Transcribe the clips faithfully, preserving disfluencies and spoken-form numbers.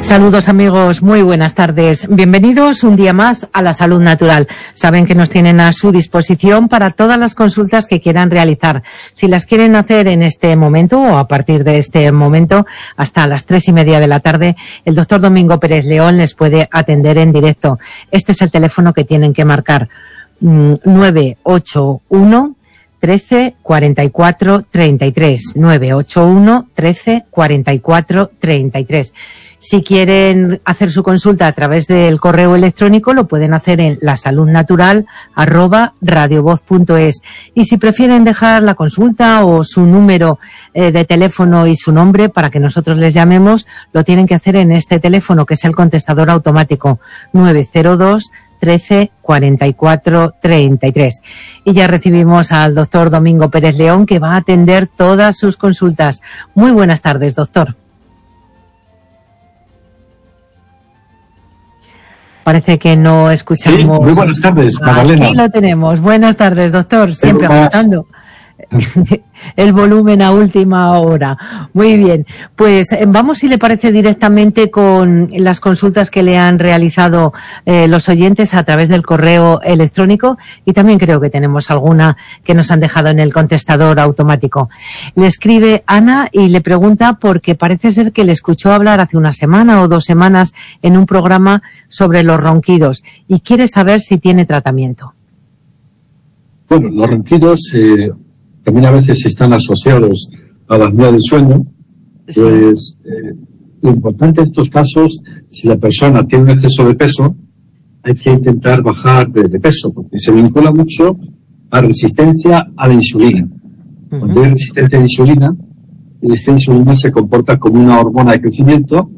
Saludos amigos, muy buenas tardes. Bienvenidos un día más a La Salud Natural. Saben que nos tienen a su disposición para todas las consultas que quieran realizar. Si las quieren hacer en este momento o a partir de este momento hasta las tres y media de la tarde, el doctor Domingo Pérez León les puede atender en directo. Este es el teléfono que tienen que marcar: nueve ocho uno trece cuarenta y cuatro treinta y tres, nueve ocho uno trece cuarenta y cuatro treinta y tres. Si quieren hacer su consulta a través del correo electrónico, lo pueden hacer en lasaludnatural arroba radiovoz punto es. Y si prefieren dejar la consulta o su número eh, de teléfono y su nombre para que nosotros les llamemos, lo tienen que hacer en este teléfono, que es el contestador automático nueve cero dos trece cuarenta y cuatro treinta y tres. Y ya recibimos al doctor Domingo Pérez León, que va a atender todas sus consultas. Muy buenas tardes, doctor. Parece que no escuchamos. Sí, muy buenas tardes, Magdalena. Aquí lo tenemos. Buenas tardes, doctor. Siempre ajustando el volumen a última hora. Muy bien. Pues vamos, si le parece, directamente con las consultas que le han realizado eh, los oyentes a través del correo electrónico, y también creo que tenemos alguna que nos han dejado en el contestador automático. Le escribe Ana y le pregunta porque parece ser que le escuchó hablar hace una semana o dos semanas en un programa sobre los ronquidos y quiere saber si tiene tratamiento. Bueno, los ronquidos eh, también a veces están asociados a la apnea del sueño. Sí. Pues eh, lo importante en estos casos, si la persona tiene un exceso de peso, hay que intentar bajar de, de peso, porque se vincula mucho a resistencia a la insulina. Uh-huh. Cuando hay resistencia a la insulina, esta insulina se comporta como una hormona de crecimiento,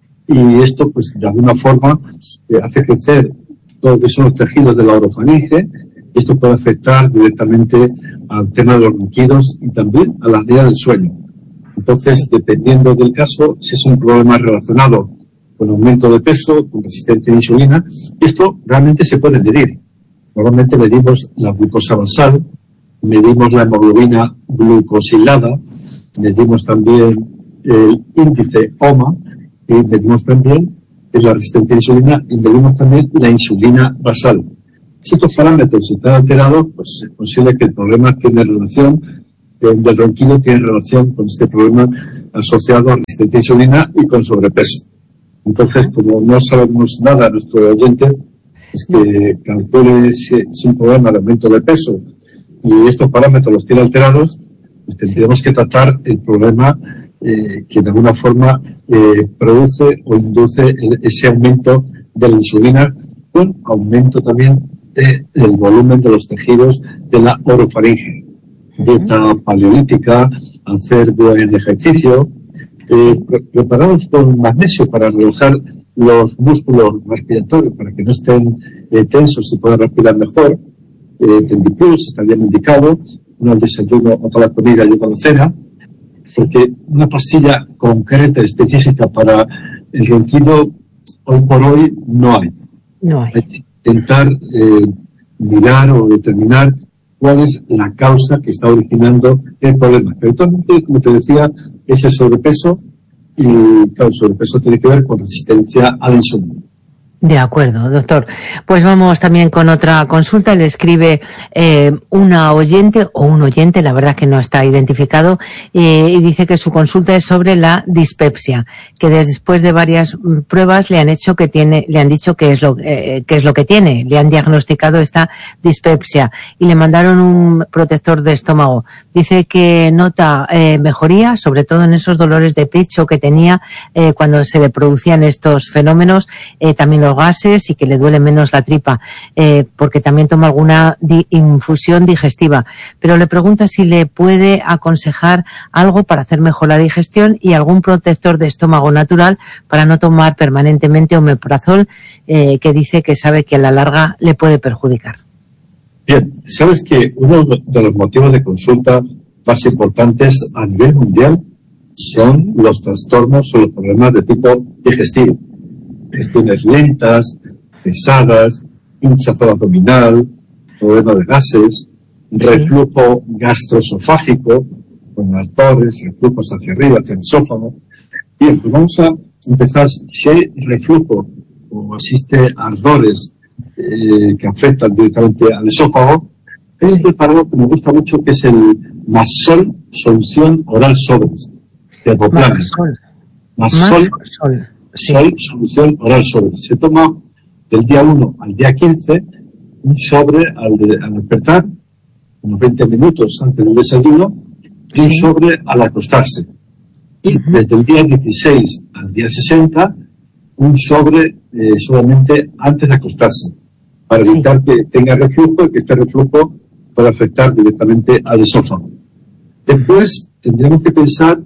y esto, pues, de alguna forma, eh, hace crecer todo lo que son los tejidos de la orofaringe. Esto puede afectar directamente al tema de los ronquidos y también a la apnea del sueño. Entonces, dependiendo del caso, si es un problema relacionado con aumento de peso, con resistencia a la insulina, esto realmente se puede medir. Normalmente medimos la glucosa basal, medimos la hemoglobina glucosilada, medimos también el índice O M A, y medimos también la resistencia a la insulina y medimos también la insulina basal. Si estos parámetros están alterados, pues es posible que el problema tiene relación, eh, del ronquido tiene relación con este problema asociado a resistencia a insulina y con sobrepeso. Entonces, como no sabemos nada, nuestro oyente es que calcule si es un problema de aumento de peso y estos parámetros los tiene alterados, pues tendríamos que tratar el problema eh, que de alguna forma eh, produce o induce el, ese aumento de la insulina, con aumento también del volumen de los tejidos de la orofaringe. Dieta paleolítica, hacer buen ejercicio, eh, preparados con magnesio para relajar los músculos respiratorios, para que no estén eh, tensos y puedan respirar mejor. Eh, Tendipus está bien indicado, uno al desayuno, otro a la comida y otro a la cena, porque una pastilla concreta, específica para el ronquido, hoy por hoy no hay. No hay. hay intentar eh, mirar o determinar cuál es la causa que está originando el problema. Pero actualmente, como te decía, es el sobrepeso, y claro, el sobrepeso tiene que ver con resistencia a la insulina. De acuerdo, doctor. Pues vamos también con otra consulta. Le escribe eh, una oyente o un oyente, la verdad que no está identificado, eh, y dice que su consulta es sobre la dispepsia, que después de varias pruebas le han hecho que tiene, le han dicho que es lo eh, que es lo que tiene, le han diagnosticado esta dispepsia y le mandaron un protector de estómago. Dice que nota eh, mejoría, sobre todo en esos dolores de pecho que tenía eh, cuando se le producían estos fenómenos, eh, también los gases, y que le duele menos la tripa, eh, porque también toma alguna di- infusión digestiva. Pero le pregunta si le puede aconsejar algo para hacer mejor la digestión y algún protector de estómago natural para no tomar permanentemente omeprazol, eh, que dice que sabe que a la larga le puede perjudicar. Bien, sabes que uno de los motivos de consulta más importantes a nivel mundial son los trastornos o los problemas de tipo digestivo. Digestiones lentas, pesadas, hinchazón abdominal, problema de gases, reflujo gastroesofágico, con ardores, reflujos hacia arriba, hacia el esófago. Bien, pues vamos a empezar, si hay reflujo o existe ardores eh, que afectan directamente al esófago, hay un preparado que me gusta mucho que es el Masol Solución Oral Sobres, de Apoplanes. Masol, Masol, sí. Sol Solución Oral Sobres. Se toma del día uno al día quince un sobre al, de, al despertar, unos veinte minutos antes del desayuno, y un sobre al acostarse. Y desde el día dieciséis al día sesenta, un sobre eh, solamente antes de acostarse, para evitar sí. que tenga reflujo y que este reflujo pueda afectar directamente al esófago. Después tendremos que pensar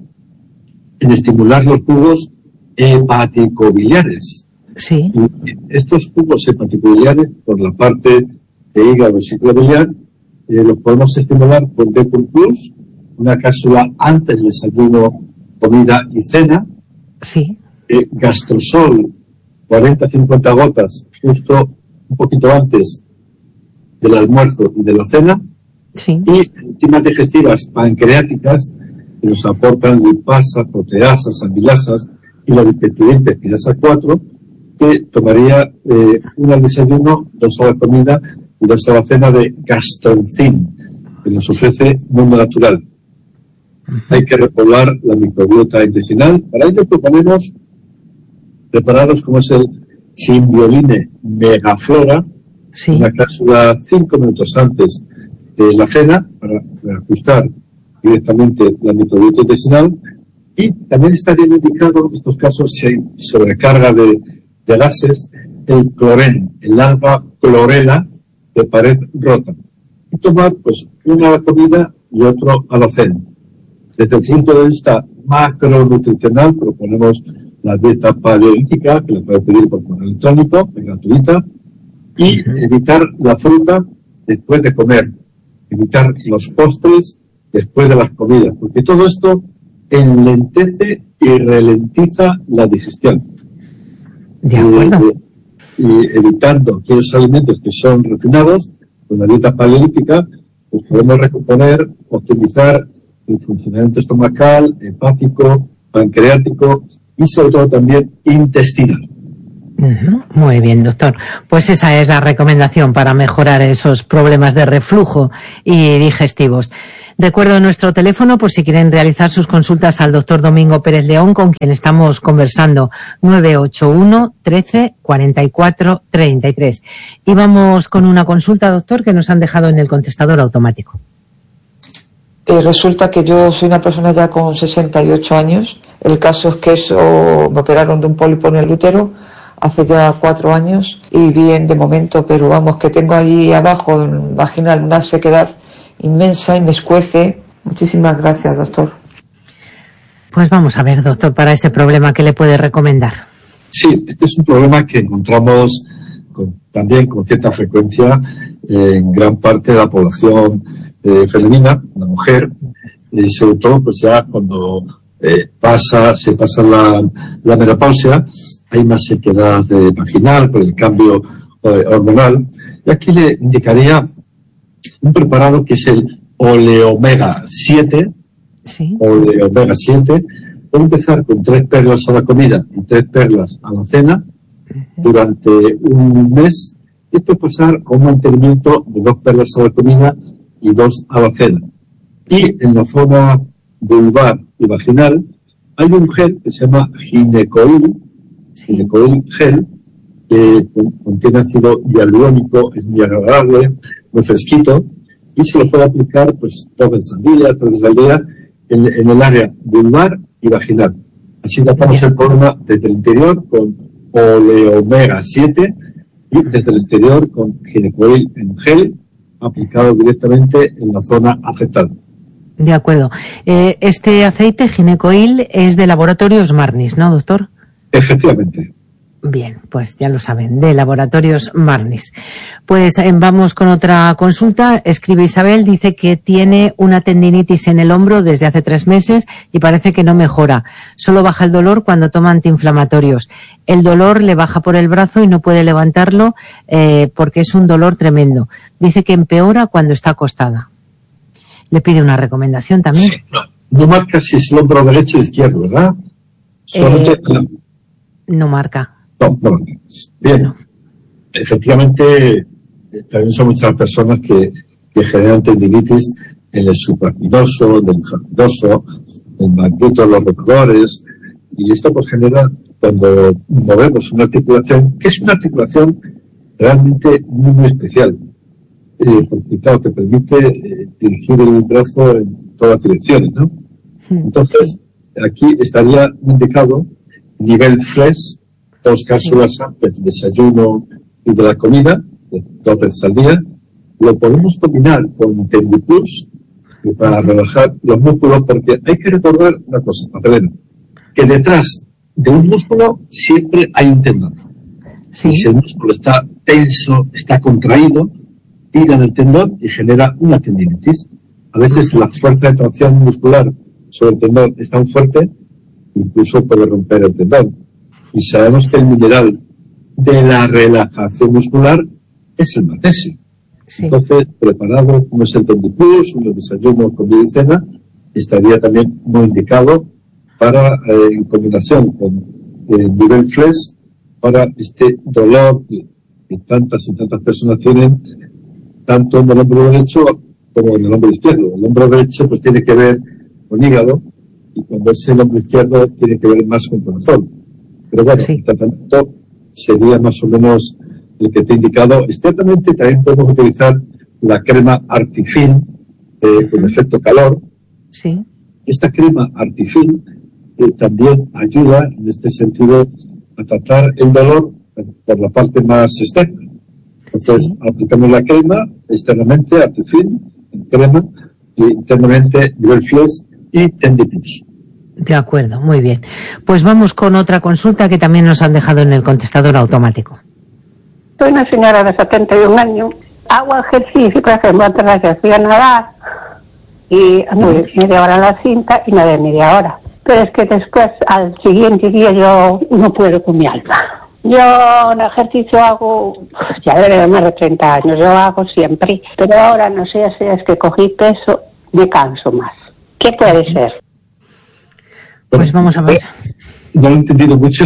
en estimular los jugos hepaticobiliares. Sí. Y estos jugos hepaticobiliares, por la parte de hígado y ciclo biliar, eh, los podemos estimular con D Plus, una cápsula antes del desayuno, comida y cena. Sí. Eh, Gastrosol, cuarenta a cincuenta gotas, justo un poquito antes del almuerzo y de la cena. Sí. Y enzimas digestivas pancreáticas que nos aportan lipasa, proteasas, amilasas y la dipeptidina peptidasa cuatro, que tomaría eh, una al desayuno, dos a la comida y dos a la cena de Gastroncin, que nos ofrece Mundo Natural. Hay que repoblar la microbiota intestinal. Para ello proponemos preparados como es el Symbioline Megaflora, sí. una cápsula cinco minutos antes de la cena para reajustar directamente la microbiota intestinal. Y también estaría indicado en estos casos si hay sobrecarga de, de gases, el cloren, el alga clorela de pared rota. Y tomar pues una a la comida y otro a la cena. Desde el punto de vista macronutricional, proponemos la dieta paleolítica, que la puede pedir por correo electrónico, es gratuita, y evitar la fruta después de comer, evitar los postres después de las comidas, porque todo esto enlentece y ralentiza la digestión. De acuerdo. Y, y evitando aquellos alimentos que son refinados, con la dieta paleolítica, pues podemos recomponer, optimizar el funcionamiento estomacal, hepático, pancreático y sobre todo también intestinal. Uh-huh. Muy bien, doctor. Pues esa es la recomendación para mejorar esos problemas de reflujo y digestivos. Recuerdo nuestro teléfono por si quieren realizar sus consultas al doctor Domingo Pérez León, con quien estamos conversando, nueve ocho uno, trece, cuarenta y cuatro, treinta y tres. Y vamos con una consulta, doctor, que nos han dejado en el contestador automático. Eh, resulta que yo soy una persona ya con sesenta y ocho años. El caso es que eso, me operaron de un pólipo en el útero hace ya cuatro años y bien de momento, pero vamos, que tengo ahí abajo en vaginal una sequedad inmensa y me escuece. Muchísimas gracias, doctor. Pues vamos a ver, doctor, para ese problema, ¿qué le puede recomendar? Sí, este es un problema que encontramos con, también con cierta frecuencia en gran parte de la población eh, femenina, la mujer, y sobre todo pues ya cuando eh, pasa, se pasa la, la menopausia, hay más sequedad eh, vaginal por el cambio eh, hormonal. Y aquí le indicaría un preparado que es el Oleomega siete. Sí. Oleomega siete. Puede empezar con tres perlas a la comida y tres perlas a la cena uh-huh. durante un mes. Y puede pasar a un mantenimiento de dos perlas a la comida y dos a la cena. Y en la zona vulvar y vaginal hay un gel que se llama Ginecoil, sí. Ginecoil gel, que contiene ácido hialurónico, es muy agradable, muy fresquito, y se lo puede aplicar pues dos veces al día, tres veces al día, en, en el área vulvar y vaginal. Así tratamos el problema desde el interior con Oleomega siete y desde el exterior con Ginecoil en gel, aplicado directamente en la zona afectada. De acuerdo. Eh, este aceite Ginecoil es de Laboratorios Marnis, ¿no, doctor? Efectivamente. Bien, pues ya lo saben, de Laboratorios Marnis. Pues eh, vamos con otra consulta. Escribe Isabel, dice que tiene una tendinitis en el hombro desde hace tres meses y parece que no mejora. Solo baja el dolor cuando toma antiinflamatorios. El dolor le baja por el brazo y no puede levantarlo eh, porque es un dolor tremendo. Dice que empeora cuando está acostada. Le pide una recomendación también. Sí, no, no marca si es el hombro derecho o izquierdo, ¿verdad? Solamente eh, No marca. No, no marca. Bien, no. Efectivamente, también son muchas personas que, que generan tendinitis en el supraespinoso, en el infraespinoso, en el manguito de los rotadores, y esto pues genera, cuando movemos una articulación, que es una articulación realmente muy, muy especial, eh, porque claro, te permite eh, dirigir el brazo en todas las direcciones, ¿no? Entonces, aquí estaría indicado nivel fresh, dos cápsulas antes del desayuno y de la comida, dos veces al día. Lo podemos combinar con Tendiplus para relajar los músculos, porque hay que recordar una cosa, Magdalena, que detrás de un músculo siempre hay un tendón. Sí. Y si el músculo está tenso, está contraído, tira del tendón y genera una tendinitis. A veces la fuerza de tracción muscular sobre el tendón es tan fuerte, incluso puede romper el tendón. Y sabemos que el mineral de la relajación muscular es el magnesio. Sí. Entonces, preparado como es el Tendiplus, un desayuno con vida y cena, estaría también muy indicado para, eh, en combinación con el eh, nivel flex, para este dolor que, que tantas y tantas personas tienen, tanto en el hombro derecho como en el hombro izquierdo. El hombro derecho pues tiene que ver con hígado, y cuando es el hombro izquierdo tiene que ver más con corazón. Pero bueno, sí. El tratamiento sería más o menos el que te he indicado. Externamente también podemos utilizar la crema Artifin eh, con efecto calor. Sí. Esta crema Artifin eh, también ayuda en este sentido a tratar el dolor por la parte más externa. Entonces, sí. Aplicamos la crema externamente, Artifin, crema, y internamente Nivelflex y Tendiplus. De acuerdo, muy bien. Pues vamos con otra consulta que también nos han dejado en el contestador automático. Soy una señora de setenta y un años. Hago ejercicio, por ejemplo, antes de que fui a nadar y ando media hora en la cinta y nadé media hora. Pero es que después, al siguiente día, yo no puedo con mi alma. Yo en ejercicio hago, ya debe más de treinta años, yo hago siempre. Pero ahora no sé si es que cogí peso, me canso más. ¿Qué puede ser? Pues vamos a ver. No lo he entendido mucho.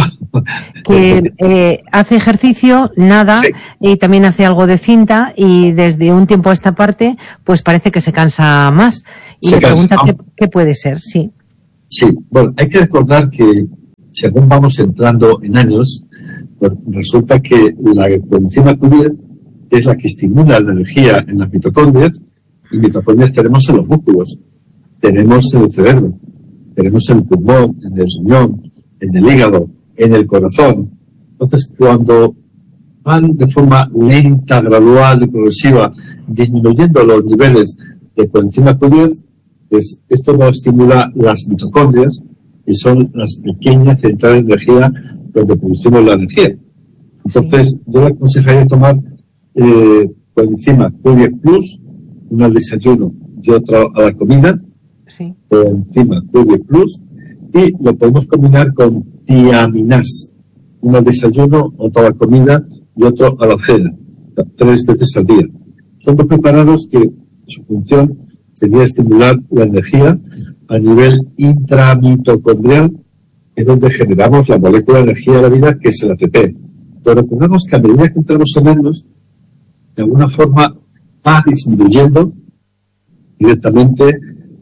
Que eh, hace ejercicio, nada, sí. Y también hace algo de cinta, y desde un tiempo a esta parte, pues parece que se cansa más. Y se le pregunta qué, qué puede ser, sí. Sí, bueno, hay que recordar que según vamos entrando en años, pues resulta que la coenzima Q diez es la que estimula la energía en las mitocondrias, y mitocondrias tenemos en los músculos, tenemos en el cerebro, tenemos en el pulmón, en el riñón, en el hígado, en el corazón. Entonces, cuando van de forma lenta, gradual y progresiva disminuyendo los niveles de coenzima Q diez, pues esto no estimula las mitocondrias, que son las pequeñas centrales de energía donde producimos la energía. Entonces, sí. Yo le aconsejaría tomar eh, coenzima Q diez plus, uno al desayuno y otro a la comida, sí. Coenzima Q diez plus, y lo podemos combinar con tiaminas, uno al desayuno, otro a la comida y otro a la cena, tres veces al día. Son dos preparados que su función sería estimular la energía a nivel intramitocondrial, que es donde generamos la molécula de energía de la vida, que es el A T P. Pero recordemos que a medida que entramos en años, de alguna forma va disminuyendo directamente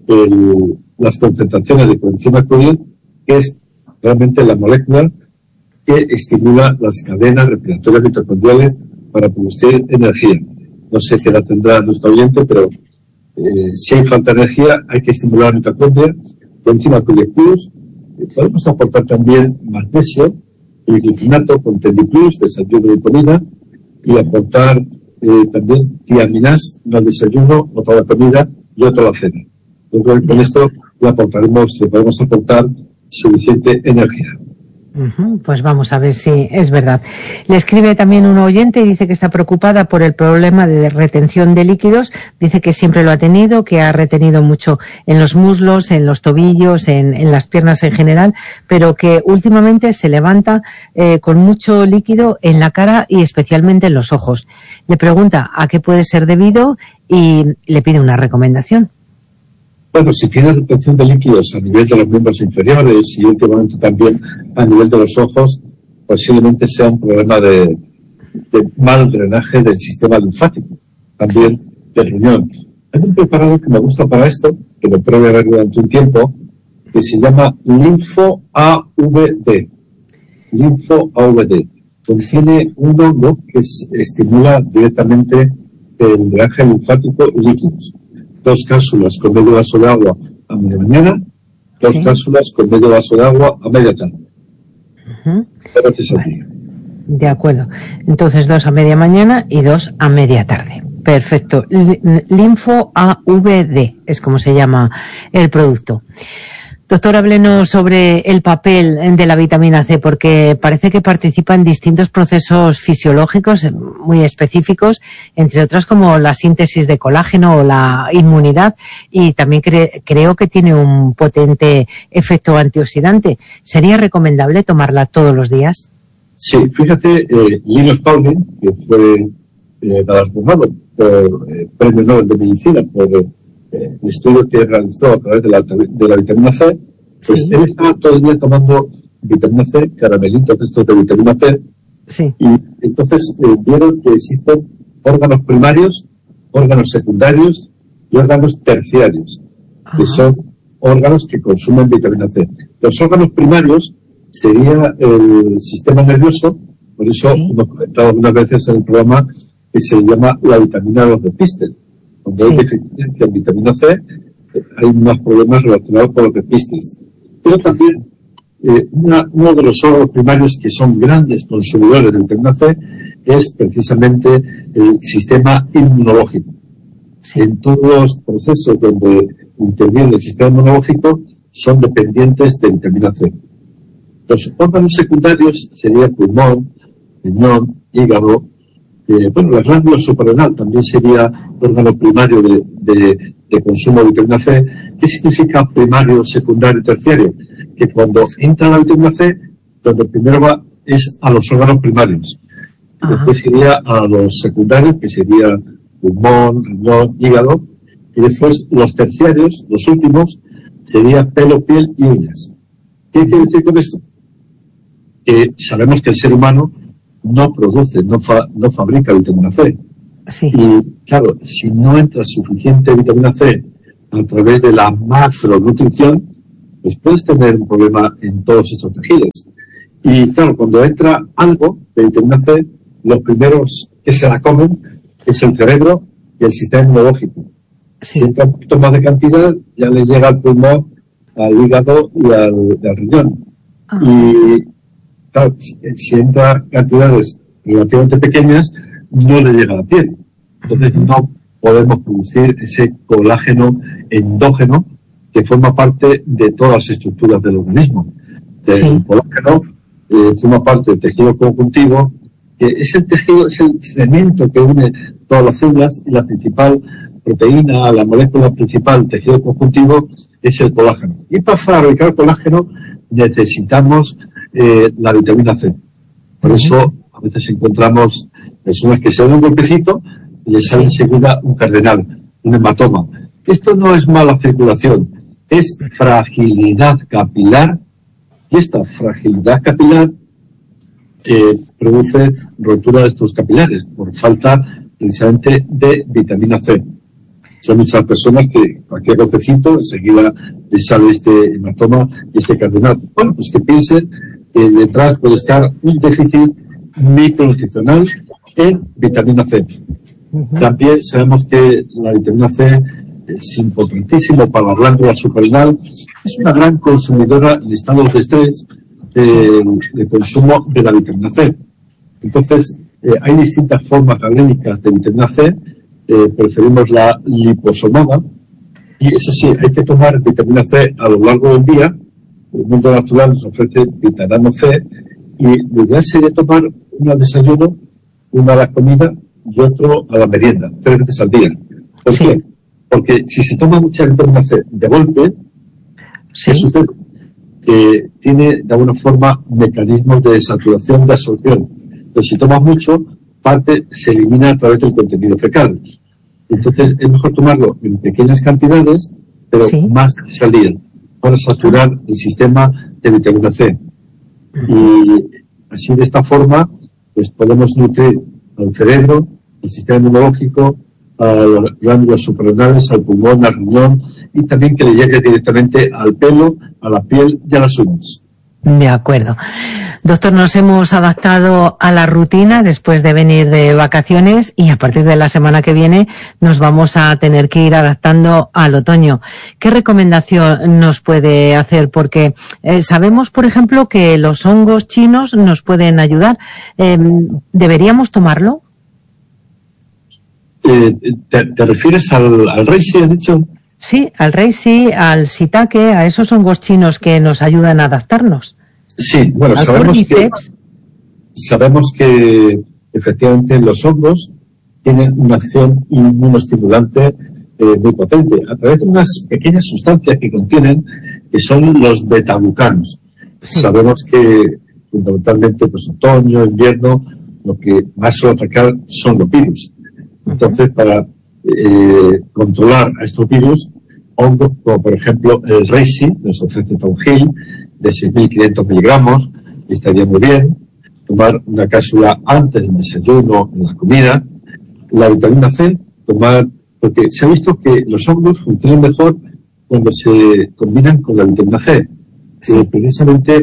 el, las concentraciones de coenzima Q diez, que es realmente la molécula que estimula las cadenas respiratorias mitocondriales para producir energía. No sé qué la tendrá nuestro oyente, pero eh, si hay falta de energía, hay que estimular la mitocondria. Coenzima Q diez plus, eh, podemos aportar también magnesio, el glicinato con Tendiplus, desayuno y comida, y aportar eh, también tiaminas, uno al desayuno, otro a la comida y otro a la cena. Entonces, con esto le aportaremos, le podemos aportar suficiente energía. Uh-huh. Pues vamos a ver si es verdad. Le escribe también un oyente y dice que está preocupada por el problema de retención de líquidos. Dice que siempre lo ha tenido, que ha retenido mucho en los muslos, en los tobillos, en, en las piernas en general, pero que últimamente se levanta eh, con mucho líquido en la cara y especialmente en los ojos. Le pregunta a qué puede ser debido y le pide una recomendación. Bueno, si tiene retención de líquidos a nivel de los miembros inferiores y últimamente también a nivel de los ojos, posiblemente sea un problema de, de mal drenaje del sistema linfático, también de riñón. Hay un preparado que me gusta para esto, que lo pruebe ver durante un tiempo, que se llama Linfo A V D. Linfo A V D. Contiene un hongo que es, estimula directamente el drenaje linfático y líquidos. Dos cápsulas con medio vaso de agua a media mañana, dos sí. cápsulas con medio vaso de agua a media tarde. Uh-huh. Vale. De acuerdo. Entonces, dos a media mañana y dos a media tarde. Perfecto. Linfo A V D es como se llama el producto. Doctor, háblenos sobre el papel de la vitamina C, porque parece que participa en distintos procesos fisiológicos muy específicos, entre otras como la síntesis de colágeno o la inmunidad, y también cre- creo que tiene un potente efecto antioxidante. ¿Sería recomendable tomarla todos los días? Sí, fíjate, eh, Linus Pauling, que fue eh, galardonado por eh, Premio Nobel de Medicina por eh, el estudio que realizó a través de la, de la vitamina C, pues sí. él estaba todo el día tomando vitamina C, caramelitos estos de vitamina C, sí. y entonces eh, vieron que existen órganos primarios, órganos secundarios y órganos terciarios, Ajá. que son órganos que consumen vitamina C. Los órganos primarios sería el sistema nervioso, por eso sí. hemos comentado algunas veces en el programa que se llama la vitamina de los despistes. Cuando sí. hay deficiencia en vitamina C, hay más problemas relacionados con los despistes. Pero también eh, una, uno de los órganos primarios que son grandes consumidores de vitamina C es precisamente el sistema inmunológico. Sí. En todos los procesos donde interviene el sistema inmunológico son dependientes de vitamina C. Los órganos secundarios serían pulmón, riñón, hígado. Eh, bueno, la glándula suprarrenal también sería órgano primario de, de, de consumo de vitamina C. ¿Qué significa primario, secundario y terciario? Que cuando entra la vitamina C, donde primero va es a los órganos primarios. Ajá. Después iría a los secundarios, que sería pulmón, riñón, hígado. Y después los terciarios, los últimos, sería pelo, piel y uñas. ¿Qué quiere decir con esto? Que sabemos que el ser humano no produce, no, fa, no fabrica vitamina C. Sí. Y claro, si no entra suficiente vitamina C a través de la macronutrición, pues puedes tener un problema en todos estos tejidos. Y claro, cuando entra algo de vitamina C, los primeros que se la comen es el cerebro y el sistema inmunológico. Sí. Si entra un poquito más de cantidad, ya les llega al pulmón, al hígado y al, y al riñón. Ah. Y claro, si, si entra cantidades relativamente pequeñas, no le llega a la piel. Entonces no podemos producir ese colágeno endógeno que forma parte de todas las estructuras del organismo. El sí. colágeno eh, forma parte del tejido conjuntivo, que es el tejido, es el cemento que une todas las células, y la principal proteína, la molécula principal del tejido conjuntivo es el colágeno. Y para fabricar colágeno necesitamos eh, la vitamina C. Por uh-huh. eso a veces encontramos personas que se dan un golpecito y les sale sí. enseguida un cardenal, un hematoma. Esto no es mala circulación, es fragilidad capilar, y esta fragilidad capilar eh, produce rotura de estos capilares por falta precisamente de vitamina C. Son muchas personas que cualquier golpecito enseguida les sale este hematoma y este cardenal. Bueno, pues que piensen que detrás puede estar un déficit micronutricional en vitamina C. Uh-huh. También sabemos que la vitamina C es importantísimo para la glándula suprarrenal. Es una gran consumidora en estados de estrés de, sí. de consumo de la vitamina C. Entonces, eh, hay distintas formas galénicas de vitamina C. Eh, preferimos la liposomada, y eso sí, hay que tomar vitamina C a lo largo del día. El mundo natural nos ofrece vitamina C, y lo ideal sería tomar uno al desayuno, uno a la comida y otro a la merienda, tres veces al día. ¿Por sí. qué? Porque si se toma mucha vitamina C de golpe, sí. ¿qué sucede? Que tiene de alguna forma mecanismos de saturación, de absorción. Entonces, si tomas mucho, parte se elimina a través del contenido fecal. Entonces, es mejor tomarlo en pequeñas cantidades, pero sí. más al día, para saturar el sistema de vitamina C. Y Así, de esta forma, pues podemos nutrir al cerebro, al sistema inmunológico, a las glándulas suprarrenales, al pulmón, al riñón, y también que le llegue directamente al pelo, a la piel y a las uñas. De acuerdo. Doctor, nos hemos adaptado a la rutina después de venir de vacaciones y a partir de la semana que viene nos vamos a tener que ir adaptando al otoño. ¿Qué recomendación nos puede hacer? Porque eh, sabemos, por ejemplo, que los hongos chinos nos pueden ayudar. Eh, ¿Deberíamos tomarlo? Eh, ¿te, ¿Te refieres al, al reishi, has dicho? Sí, al reishi, al shiitake, a esos hongos chinos que nos ayudan a adaptarnos. Sí, bueno, sabemos que, sabemos que efectivamente los hongos tienen una acción inmunostimulante eh, muy potente a través de unas pequeñas sustancias que contienen, que son los betabucanos. Sí. Sabemos que fundamentalmente, pues otoño, invierno, lo que más suele atacar son los virus. Entonces, para eh, controlar a estos virus, hongos como por ejemplo el reishi, nos ofrece Tonjil, de seis mil quinientos miligramos, y estaría muy bien. Tomar una cápsula antes del desayuno, en la comida. La vitamina C, tomar, porque se ha visto que los hongos funcionan mejor cuando se combinan con la vitamina C. Sí. Eh, precisamente,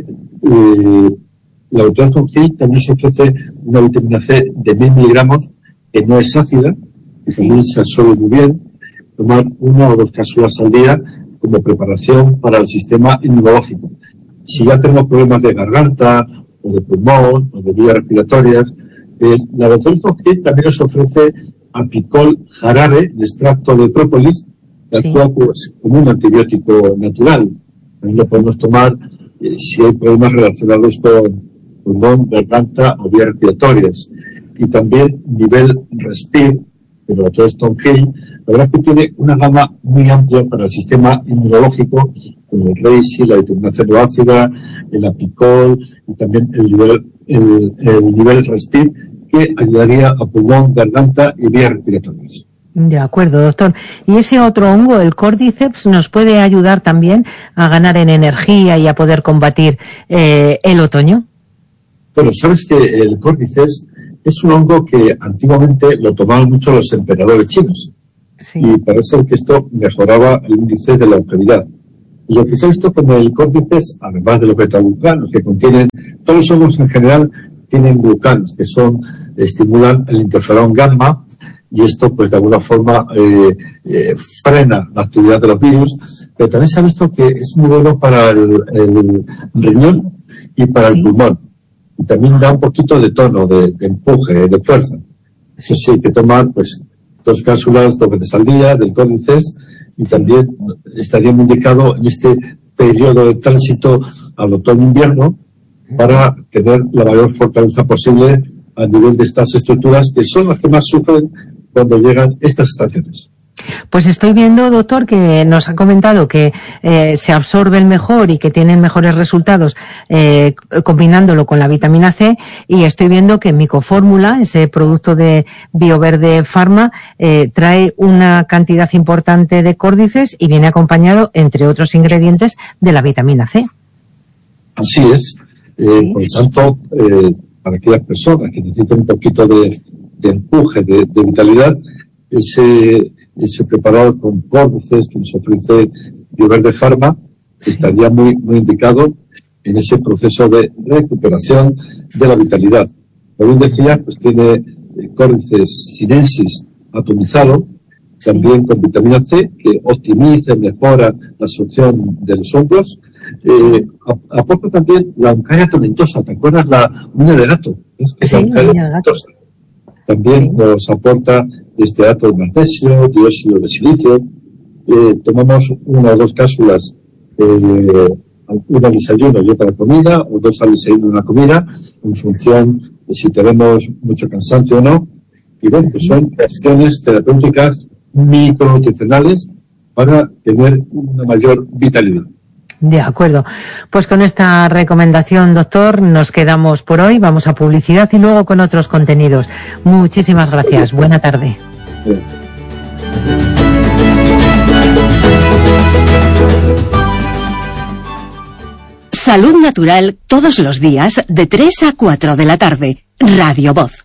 eh, la doctora Tonjil también se ofrece una vitamina C de mil miligramos, que no es ácida, que también se absorbe muy bien. Tomar una o dos cápsulas al día como preparación para el sistema inmunológico. Si ya tenemos problemas de garganta, o de pulmón, o de vías respiratorias, eh, la doctora Tonjil también nos ofrece apicol jarabe, de extracto de própolis, que actúa sí. pues, como un antibiótico natural. También lo podemos tomar eh, si hay problemas relacionados con pulmón, garganta o vías respiratorias. Y también nivel Respir, de la doctora Tonjil, la verdad es que tiene una gama muy amplia para el sistema inmunológico, como el reishi, la vitamina C no ácida, el apicol y también el nivel, el, el nivel Respir, que ayudaría a pulmón, garganta y vías respiratorias. De acuerdo, doctor. ¿Y ese otro hongo, el Cordyceps, nos puede ayudar también a ganar en energía y a poder combatir eh, el otoño? Bueno, sabes que el Cordyceps es un hongo que antiguamente lo tomaban mucho los emperadores chinos. Sí. Y parece que esto mejoraba el índice de longevidad. Y lo que se ha visto con el Cordyceps, además de los beta-glucanos que contienen, todos los hongos en general tienen glucanos, que son, estimulan el interferón gamma, y esto pues de alguna forma eh, eh, frena la actividad de los virus, pero también se ha visto que es muy bueno para el, el riñón y para sí. el pulmón. Y también da un poquito de tono, de, de empuje, de fuerza. Eso sí, hay que tomar pues dos cápsulas dos veces al día del Cordyceps, y también estaría muy indicado en este periodo de tránsito al otoño-invierno para tener la mayor fortaleza posible a nivel de estas estructuras que son las que más sufren cuando llegan estas estaciones. Pues estoy viendo, doctor, que nos ha comentado que eh, se absorben mejor y que tienen mejores resultados eh, combinándolo con la vitamina C, y estoy viendo que Micofórmula, ese producto de Bioverde Pharma, eh, trae una cantidad importante de córdices y viene acompañado, entre otros ingredientes, de la vitamina C. Así es. Eh, sí. Por lo tanto, eh, para aquellas personas que necesitan un poquito de, de empuje, de, de vitalidad, ese... ese preparado con córdices que nos ofrece Bioverde Pharma estaría muy, muy indicado en ese proceso de recuperación de la vitalidad. Como bien decía, pues tiene córdices sinensis atomizado, también con vitamina C, que optimiza y mejora la absorción de los hongos. Eh, aporta también la Oncaria tomentosa, ¿te acuerdas? La uña de gato. ¿Es que sí, la Oncaria tomentosa? También sí. nos aporta este dato de magnesio, dióxido de silicio. Eh, tomamos una o dos cápsulas, eh, una al desayuno y otra a la comida, o dos al desayuno y una comida, en función de si tenemos mucho cansancio o no. Y bueno, pues son acciones terapéuticas micronutricionales para tener una mayor vitalidad. De acuerdo. Pues con esta recomendación, doctor, nos quedamos por hoy. Vamos a publicidad y luego con otros contenidos. Muchísimas gracias. Buena tarde. Bien. Salud Natural todos los días de tres a cuatro de la tarde. Radio Voz.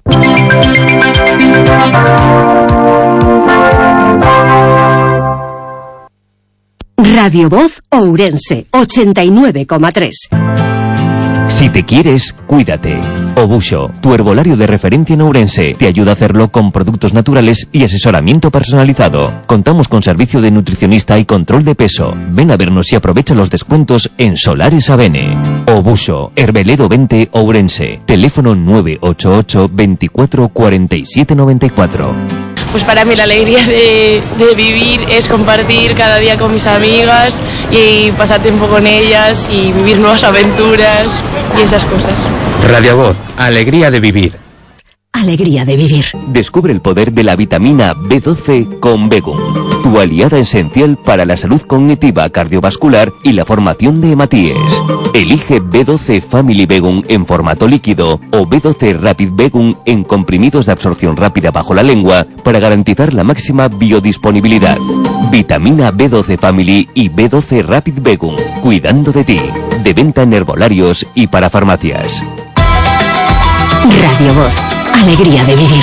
Radio Voz Ourense, ochenta y nueve coma tres. Si te quieres, cuídate. Obuso, tu herbolario de referencia en Ourense, te ayuda a hacerlo con productos naturales y asesoramiento personalizado. Contamos con servicio de nutricionista y control de peso. Ven a vernos y aprovecha los descuentos en Solares Avene. Obuso, Herbeledo veinte, Ourense. Teléfono nueve ocho ocho, veinticuatro, cuarenta y siete, noventa y cuatro. Pues para mí la alegría de, de vivir es compartir cada día con mis amigas y pasar tiempo con ellas y vivir nuevas aventuras y esas cosas. Radio Voz, alegría de vivir. Alegría de vivir. Descubre el poder de la vitamina B doce con Begum, tu aliada esencial para la salud cognitiva, cardiovascular y la formación de hematíes. Elige B doce Family Begum en formato líquido o B doce Rapid Begum en comprimidos de absorción rápida bajo la lengua para garantizar la máxima biodisponibilidad. Vitamina B doce Family y B doce Rapid Begum, cuidando de ti. De venta en herbolarios y para farmacias. Radio Voz. Alegría de vivir.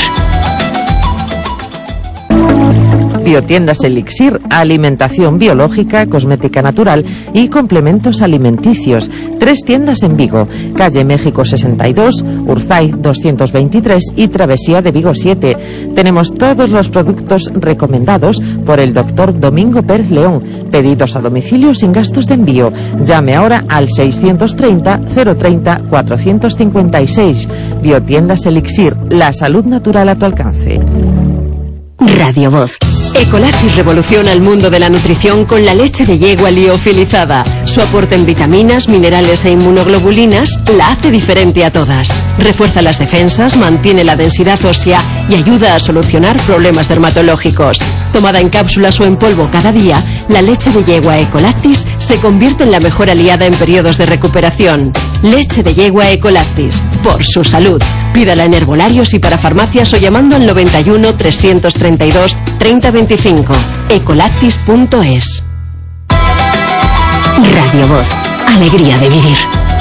Biotiendas Elixir, alimentación biológica, cosmética natural y complementos alimenticios. Tres tiendas en Vigo, calle México sesenta y dos, Urzay doscientos veintitrés y Travesía de Vigo siete. Tenemos todos los productos recomendados por el doctor Domingo Pérez León. Pedidos a domicilio sin gastos de envío. Llame ahora al seiscientos treinta, cero treinta, cuatrocientos cincuenta y seis. Biotiendas Elixir, la salud natural a tu alcance. Radio Voz. Ecolactis revoluciona el mundo de la nutrición con la leche de yegua liofilizada. Su aporte en vitaminas, minerales e inmunoglobulinas la hace diferente a todas. Refuerza las defensas, mantiene la densidad ósea y ayuda a solucionar problemas dermatológicos. Tomada en cápsulas o en polvo cada día, la leche de yegua Ecolactis se convierte en la mejor aliada en periodos de recuperación. Leche de yegua Ecolactis, por su salud. Pídala en herbolarios y para farmacias o llamando al noventa y uno, trescientos treinta y dos, treinta veinticinco. ecolactis punto es. Radio Voz. Alegría de vivir.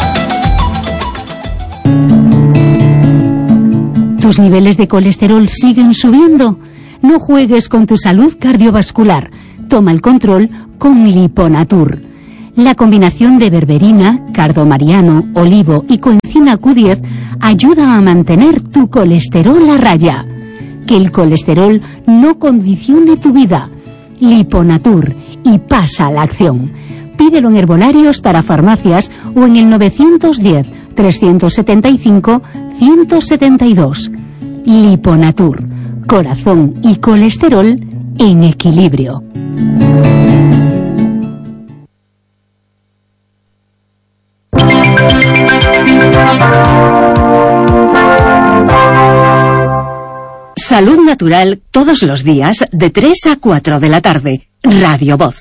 ¿Tus niveles de colesterol siguen subiendo? No juegues con tu salud cardiovascular. Toma el control con Liponatur. La combinación de berberina, cardomariano, olivo y coenzima Q diez ayuda a mantener tu colesterol a raya. Que el colesterol no condicione tu vida. Liponatur, y pasa a la acción. Pídelo en herbolarios para farmacias o en el novecientos diez, trescientos setenta y cinco, ciento setenta y dos. Liponatur, corazón y colesterol en equilibrio. Salud Natural todos los días de tres a cuatro de la tarde. Radio Voz.